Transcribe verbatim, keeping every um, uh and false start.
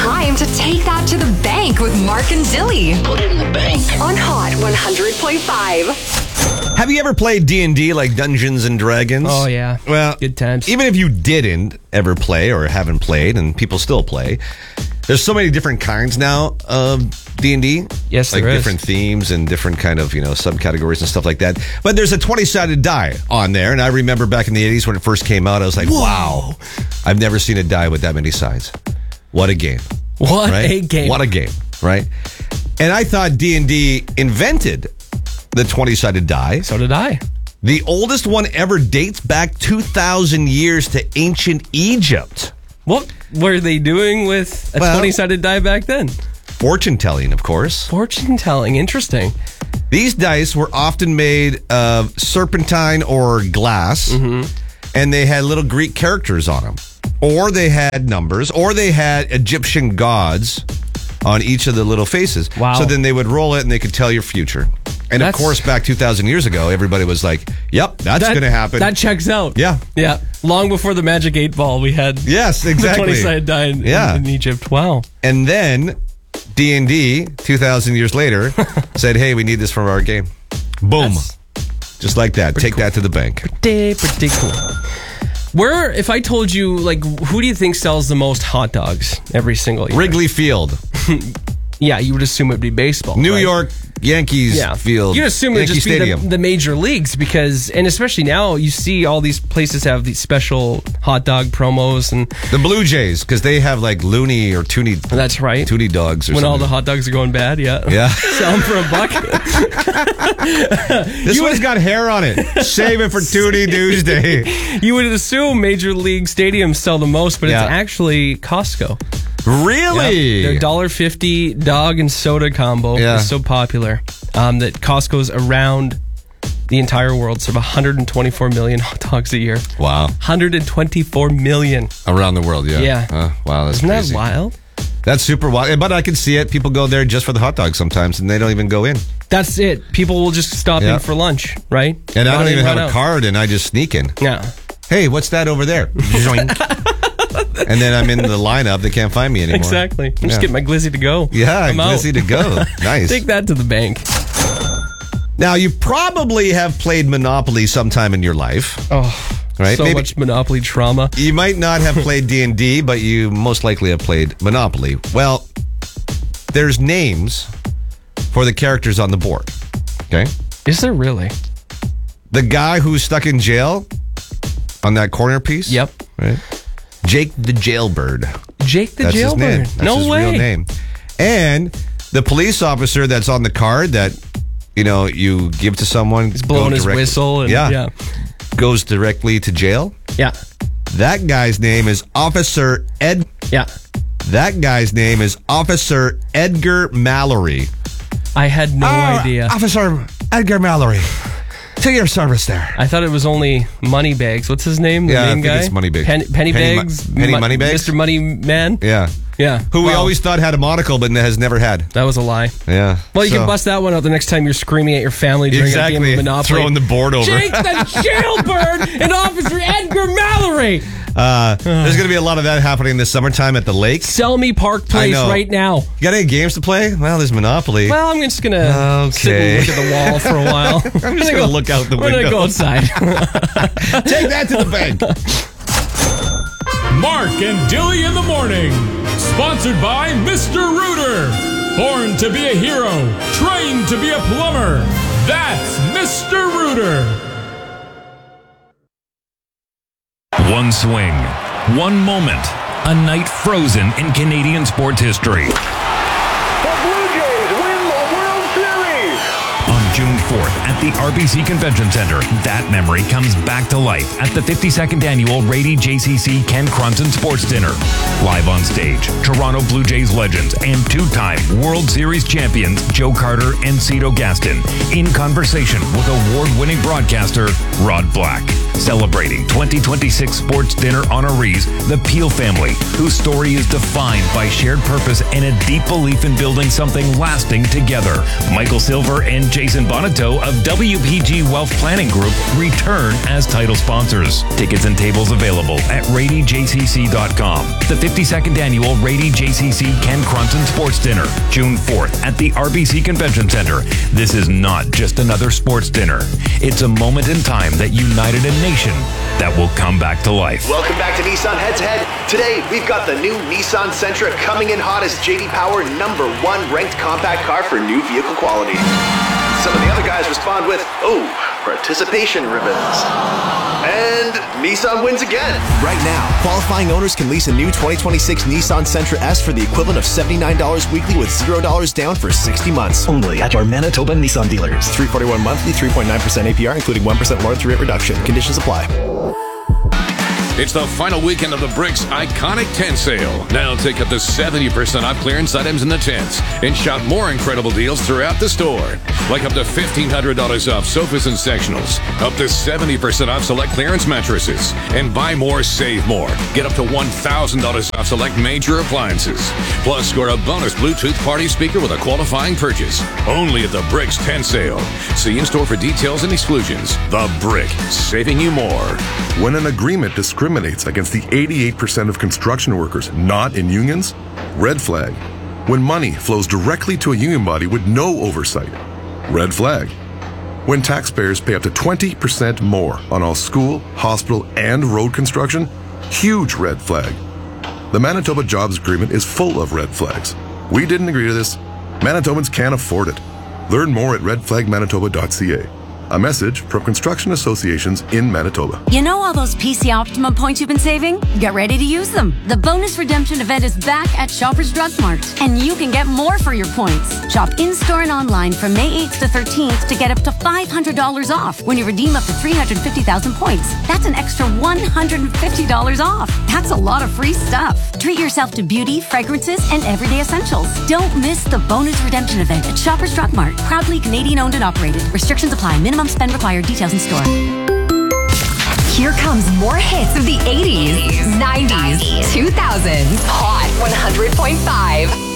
time to take that to the bank with Mark and Dilly. Put it in the bank. On Hot one hundred point five. Have you ever played D and D, like Dungeons and Dragons? Oh, yeah. Well, good times. Even if you didn't ever play or haven't played, and people still play, there's so many different kinds now of D and D. Yes, like there is. different themes and different kind of, you know, subcategories and stuff like that. But there's a twenty-sided die on there, and I remember back in the eighties when it first came out, I was like, Whoa. wow, I've never seen a die with that many sides. What a game. What right? a game. What a game, right? And I thought D and D invented the twenty-sided die. So did I. The oldest one ever dates back two thousand years to ancient Egypt. What were they doing with a Well- twenty-sided die back then? Fortune telling, of course. Fortune telling. Interesting. These dice were often made of serpentine or glass, Mm-hmm. and they had little Greek characters on them. Or they had numbers, or they had Egyptian gods on each of the little faces. Wow. So then they would roll it and they could tell your future. And That's- of course, back two thousand years ago, everybody was like, yep, that's That- going to happen. That checks out. Yeah. Yeah. Long before the Magic eight Ball, we had Yes, the exactly. twenty-sided die in, Yeah. in Egypt. Wow. And then D and D, two thousand years later, said, hey, we need this for our game. Boom. That's Just like that. Take that to the bank. pretty, pretty cool. Where, if I told you, like, who do you think sells the most hot dogs every single year? Wrigley Field. Yeah, you would assume it would be baseball. New right? York Yankees Yeah. Field. You'd assume it would Yankee just Stadium. be the, the major leagues because, and especially now, you see all these places have these special hot dog promos, and The Blue Jays, because they have like loony or toonie, that's right. toonie dogs or When all the something. hot dogs are going bad, yeah. Yeah. Sell them for a buck. This one's got hair on it. Save it for Toonie Tuesday. You would assume major league stadiums sell the most, but Yeah. it's actually Costco. Really? Their one dollar fifty dog and soda combo Yeah. is so popular um, that Costco's around the entire world serve one hundred twenty-four million hot dogs a year. Wow. one hundred twenty-four million. Around the world, yeah. Yeah. Uh, wow, that's Isn't crazy. that wild? That's super wild. But I can see it. People go there just for the hot dogs sometimes, and they don't even go in. That's it. People will just stop Yeah. in for lunch, right? And I Run don't in, even have run a out. card, and I just sneak in. Yeah. Hey, what's that over there? Zoink. And then I'm in the lineup. They can't find me anymore. Exactly. I'm Yeah. just getting my glizzy to go. Yeah, I'm out. glizzy to go. Nice. Take that to the bank. Now, you probably have played Monopoly sometime in your life. Oh, Right, so maybe- much Monopoly trauma. You might not have played D and D, but you most likely have played Monopoly. Well, there's names for the characters on the board. Okay? Is there really? The guy who's stuck in jail on that corner piece. Yep. Right? Jake the Jailbird. Jake the That's his name. Jailbird. That's No his way. real name. And the police officer that's on the card that, you know, you give to someone. He's blowing go his direct- whistle. And, yeah. yeah. Goes directly to jail. Yeah. That guy's name is Officer Ed. Yeah. That guy's name is Officer Edgar Mallory. I had no Ah, idea. Officer Edgar Mallory. To your service there. I thought it was only Moneybags. What's his name? The Yeah, I main think guy? it's Moneybags. Penny, Penny Mo- Pennybags? Penny Mo- Moneybags? Mister Money Man? Yeah. Yeah. Who we Wow. always thought had a monocle, but has never had. That was a lie. Yeah. Well, you So- can bust that one out the next time you're screaming at your family during a Exactly. game of Monopoly. Throwing the board over. Jake the Jailbird and Officer Edgar Mallory. Uh, there's going to be a lot of that happening this summertime at the lake. Sell me Park Place know. right now. You got any games to play? Well, there's Monopoly. Well, I'm just going to sit Okay. and look at the wall for a while. I'm just going to look out the We're going window. to go outside. Take that to the bank. Mark and Dilly in the morning. Sponsored by Mister Rooter. Born to be a hero. Trained to be a plumber. That's Mister Rooter. One swing, one moment, a night frozen in Canadian sports history. The Blue Jays win the World Series! On June fourth at the R B C Convention Center, that memory comes back to life at the fifty-second annual Rady J C C Ken Cronson Sports Dinner. Live on stage, Toronto Blue Jays legends and two-time World Series champions Joe Carter and Cito Gaston in conversation with award-winning broadcaster Rod Black. Celebrating twenty twenty-six Sports Dinner honorees, the Peel family, whose story is defined by shared purpose and a deep belief in building something lasting together. Michael Silver and Jason and Bonato of W P G Wealth Planning Group return as title sponsors. Tickets and tables available at Rady J C C dot com. The fifty-second annual Rady J C C Ken Crunton Sports Dinner, June fourth at the R B C Convention Center. This is not just another sports dinner. It's a moment in time that united a nation that will come back to life. Welcome back to Nissan Head to Head. Today, we've got the new Nissan Sentra coming in hot as J D Power number one ranked compact car for new vehicle quality. Some of the other guys respond with, oh, participation ribbons. And Nissan wins again. Right now, qualifying owners can lease a new twenty twenty-six Nissan Sentra S for the equivalent of seventy-nine dollars weekly with zero dollars down for sixty months. Only at your Manitoba Nissan dealers. three forty-one monthly, three point nine percent A P R, including one percent loyalty rate reduction. Conditions apply. It's the final weekend of the Bricks Iconic Tent Sale. Now take up to seventy percent off clearance items in the tents and shop more incredible deals throughout the store. Like up to fifteen hundred dollars off sofas and sectionals, up to seventy percent off select clearance mattresses, and buy more, save more. Get up to one thousand dollars off select major appliances. Plus, score a bonus Bluetooth party speaker with a qualifying purchase. Only at the Bricks Tent Sale. See in-store for details and exclusions. The Brick, saving you more. When an agreement discriminates against the eighty-eight percent of construction workers not in unions, red flag. When money flows directly to a union body with no oversight, red flag. When taxpayers pay up to twenty percent more on all school, hospital, and road construction, huge red flag. The Manitoba Jobs Agreement is full of red flags. We didn't agree to this. Manitobans can't afford it. Learn more at red flag manitoba dot c a. A message from construction associations in Manitoba. You know all those P C Optimum points you've been saving? Get ready to use them. The bonus redemption event is back at Shoppers Drug Mart, and you can get more for your points. Shop in-store and online from May eighth to thirteenth to get up to five hundred dollars off when you redeem up to three hundred fifty thousand points. That's an extra one hundred fifty dollars off. That's a lot of free stuff. Treat yourself to beauty, fragrances, and everyday essentials. Don't miss the bonus redemption event at Shoppers Drug Mart. Proudly Canadian owned and operated. Restrictions apply. Minimum spend required. Details in store. Here comes more hits of the eighties, nineties, two thousands. Hot one hundred point five.